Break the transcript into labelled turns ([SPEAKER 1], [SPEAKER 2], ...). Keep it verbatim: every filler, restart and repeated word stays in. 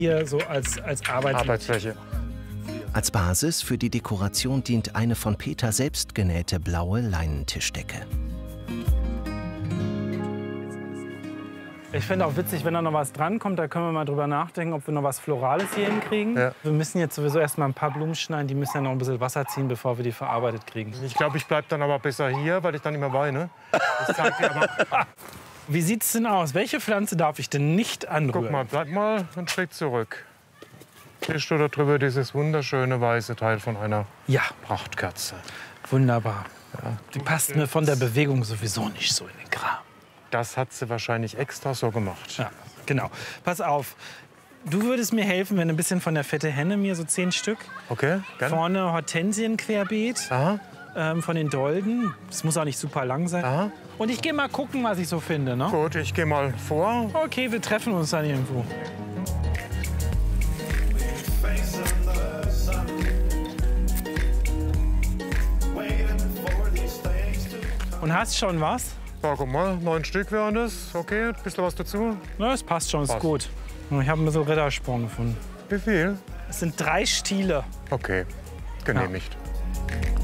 [SPEAKER 1] Hier so als, als Arbeitsfläche.
[SPEAKER 2] Arbeitsfläche.
[SPEAKER 3] Als Basis für die Dekoration dient eine von Peter selbst genähte blaue Leinentischdecke.
[SPEAKER 1] Ich finde auch witzig, wenn da noch was drankommt, da können wir mal drüber nachdenken, ob wir noch was Florales hier hinkriegen.
[SPEAKER 2] Ja.
[SPEAKER 1] Wir müssen jetzt sowieso erst mal ein paar Blumen schneiden, die müssen ja noch ein bisschen Wasser ziehen, bevor wir die verarbeitet kriegen.
[SPEAKER 2] Ich glaube, ich bleibe dann aber besser hier, weil ich dann immer weine. Das zeigt dir aber.
[SPEAKER 1] Wie sieht's denn aus? Welche Pflanze darf ich denn nicht anrühren?
[SPEAKER 2] Guck mal, bleib mal einen Schritt zurück. Siehst du da drüber dieses wunderschöne weiße Teil von einer
[SPEAKER 1] Ja,
[SPEAKER 2] Prachtkerze?
[SPEAKER 1] wunderbar.
[SPEAKER 2] Ja.
[SPEAKER 1] Die passt mir von der Bewegung sowieso nicht so in den Kram.
[SPEAKER 2] Das hat sie wahrscheinlich extra so gemacht.
[SPEAKER 1] Ja, genau. Pass auf. Du würdest mir helfen, wenn ein bisschen von der fette Henne, mir so zehn Stück.
[SPEAKER 2] Okay, gerne.
[SPEAKER 1] Vorne Hortensien querbeet,
[SPEAKER 2] Aha,
[SPEAKER 1] ähm, von den Dolden. Das muss auch nicht super lang sein.
[SPEAKER 2] aha.
[SPEAKER 1] Und ich gehe mal gucken, was ich so finde. Ne?
[SPEAKER 2] Gut, ich gehe mal vor.
[SPEAKER 1] Okay, wir treffen uns dann irgendwo. Und hast schon was?
[SPEAKER 2] Ja, guck mal, neun Stück wären das. Okay, bisschen was dazu.
[SPEAKER 1] Na, es passt schon, ist
[SPEAKER 2] Passt.
[SPEAKER 1] gut. Ich habe ein bisschen Rittersporn gefunden.
[SPEAKER 2] Wie viel?
[SPEAKER 1] Es sind drei Stiele.
[SPEAKER 2] Okay, genehmigt.